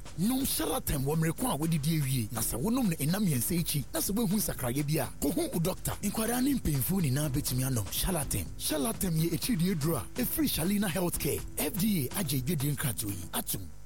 nom Charlatan wɔ mmereko a wɔdidi awie na sɛ wonom no ɛnam yɛnsa akyi na sɛ woahu sakrayɛ bi a kɔhu wo doctor. Nkwadaa ne mpanyinfoɔ nyinaa bɛtumi anom Charlatan. Charlatan yɛ akyidie duro a ɛfiri Shalina Healthcare FDA agye dwedie nkratoɔ yi atom.